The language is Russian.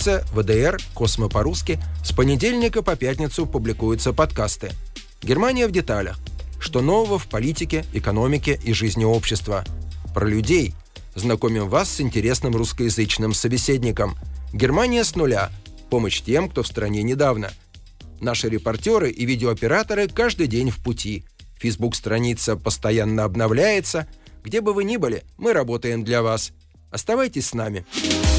редакция ВДР «Космо по-русски». С понедельника по пятницу публикуются подкасты. «Германия в деталях». Что нового в политике, экономике и жизни общества. Про людей. Знакомим вас с интересным русскоязычным собеседником. «Германия с нуля». Помощь тем, кто в стране недавно. Наши репортеры и видеооператоры каждый день в пути. Фейсбук-страница постоянно обновляется. Где бы вы ни были, мы работаем для вас. Оставайтесь с нами.